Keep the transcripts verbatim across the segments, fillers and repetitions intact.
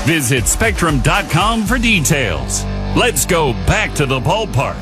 Visit Spectrum dot com for details. Let's go back to the ballpark.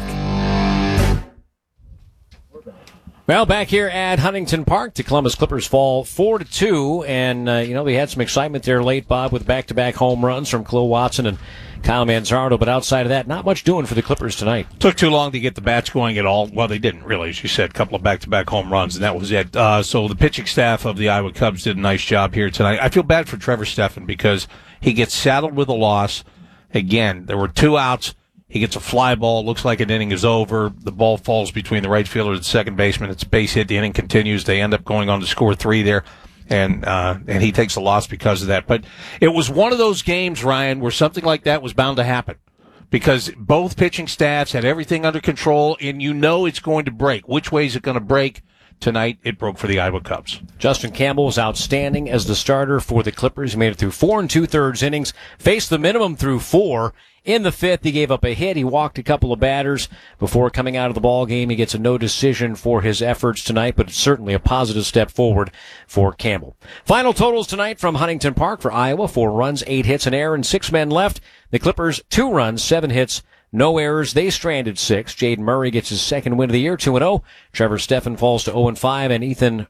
Well, back here at Huntington Park, the Columbus Clippers fall four to two, and, uh, you know, we had some excitement there late, Bob, with back-to-back home runs from Khalil Watson and Kyle Manzardo, but outside of that, not much doing for the Clippers tonight. Took too long to get the bats going at all. Well, they didn't really, as you said, a couple of back-to-back home runs, and that was it. Uh, so the pitching staff of the Iowa Cubs did a nice job here tonight. I feel bad for Trevor Stephan because he gets saddled with a loss. Again, there were two outs. He gets a fly ball. Looks like an inning is over. The ball falls between the right fielder and the second baseman. It's a base hit. The inning continues. They end up going on to score three there, and uh, and he takes a loss because of that. But it was one of those games, Ryan, where something like that was bound to happen because both pitching staffs had everything under control, and you know it's going to break. Which way is it going to break? Tonight, it broke for the Iowa Cubs. Justin Campbell was outstanding as the starter for the Clippers. He made it through four and two-thirds innings, faced the minimum through four. In the fifth, he gave up a hit. He walked a couple of batters before coming out of the ball game. He gets a no decision for his efforts tonight, but it's certainly a positive step forward for Campbell. Final totals tonight from Huntington Park for Iowa: four runs, eight hits, an error, and six men left. The Clippers, two runs, seven hits, no errors. They stranded six. Jaden Murray gets his second win of the year, two and oh. Trevor Stephan falls to oh and five, and Ethan,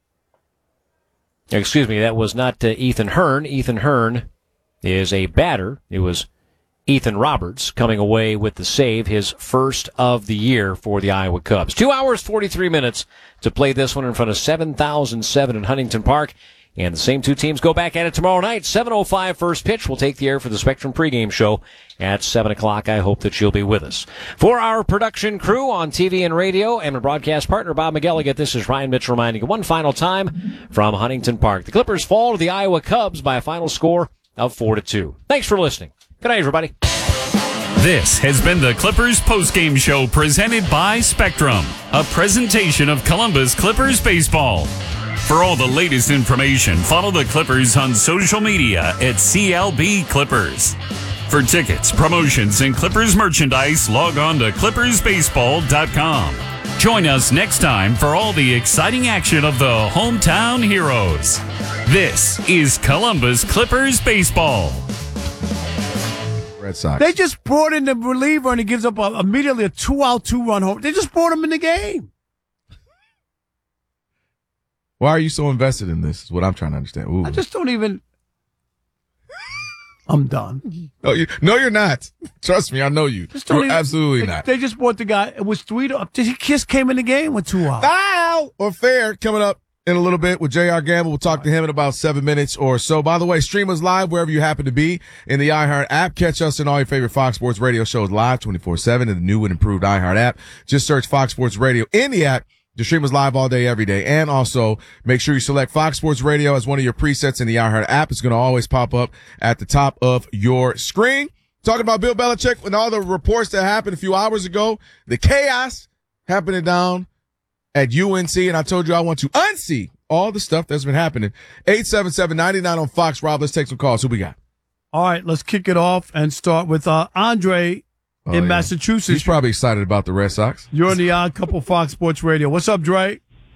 excuse me, that was not uh, Ethan Hearn. Ethan Hearn is a batter. It was Ethan Roberts coming away with the save, his first of the year for the Iowa Cubs. Two hours, forty-three minutes to play this one in front of seven thousand seven in Huntington Park. And the same two teams go back at it tomorrow night. seven oh five first pitch. We'll take the air for the Spectrum pregame show at seven o'clock. I hope that you'll be with us. For our production crew on T V and radio and my broadcast partner, Bob McElligott, this is Ryan Mitchell reminding you one final time from Huntington Park. The Clippers fall to the Iowa Cubs by a final score of four to two. Thanks for listening. Good night, everybody. This has been the Clippers postgame show presented by Spectrum, a presentation of Columbus Clippers baseball. For all the latest information, follow the Clippers on social media at C L B Clippers. For tickets, promotions, and Clippers merchandise, log on to clippers baseball dot com. Join us next time for all the exciting action of the hometown heroes. This is Columbus Clippers baseball. Red Sox. They just brought in the reliever and he gives up a, immediately a two-out, two-run home. They just brought him in the game. Why are you so invested in this? Is what I'm trying to understand. Ooh. I just don't even. I'm done. No, you, no, you're not. Trust me, I know you. Just don't You're even, absolutely they, not. They just brought the guy. It was three to. He just came in the game with two outs. Foul or fair coming up in a little bit with J R. Gamble. We'll talk to him in about seven minutes or so. By the way, stream us live wherever you happen to be in the iHeart app. Catch us in all your favorite Fox Sports Radio shows live twenty-four seven in the new and improved iHeart app. Just search Fox Sports Radio in the app. The stream is live all day, every day. And also, make sure you select Fox Sports Radio as one of your presets in the iHeart app. It's going to always pop up at the top of your screen. Talking about Bill Belichick and all the reports that happened a few hours ago. The chaos happening down at U N C. And I told you I want to unsee all the stuff that's been happening. eight seven seven, nine nine on Fox. Rob, let's take some calls. Who we got? All right, let's kick it off and start with uh, Andre Oh, in yeah. Massachusetts. He's probably excited about the Red Sox. You're on the Odd Couple Fox Sports Radio. What's up, Dre?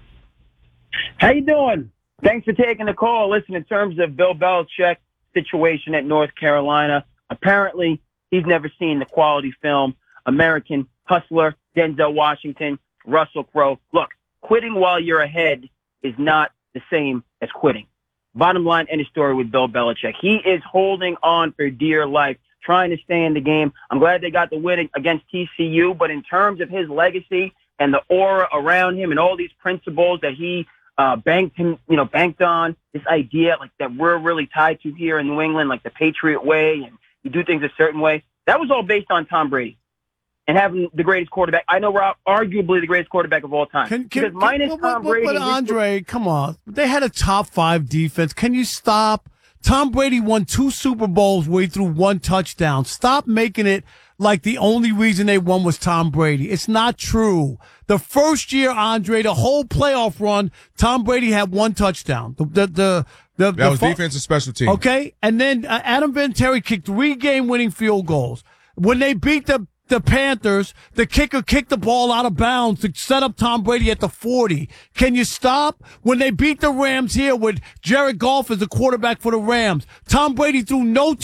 How you doing? Thanks for taking the call. Listen, in terms of Bill Belichick's situation at North Carolina, apparently he's never seen the quality film American Hustler, Denzel Washington, Russell Crowe. Look, quitting while you're ahead is not the same as quitting. Bottom line, end of story with Bill Belichick. He is holding on for dear life, trying to stay in the game. I'm glad they got the win against T C U, but in terms of his legacy and the aura around him and all these principles that he uh, banked him, you know, banked on, this idea like that we're really tied to here in New England, like the Patriot way, and you do things a certain way. That was all based on Tom Brady and having the greatest quarterback. I know we're arguably the greatest quarterback of all time. Can, can, because minus can, Tom but, Brady, but Andre, come on. They had a top five defense. Can you stop? Tom Brady won two Super Bowls where he threw one touchdown. Stop making it like the only reason they won was Tom Brady. It's not true. The first year, Andre, the whole playoff run, Tom Brady had one touchdown. The the the, the That the was fo- defense and special teams. Okay, and then uh, Adam Vinatieri kicked three game-winning field goals. When they beat the the Panthers, the kicker kicked the ball out of bounds to set up Tom Brady at the forty. Can you stop? When they beat the Rams here with Jared Goff as the quarterback for the Rams, Tom Brady threw no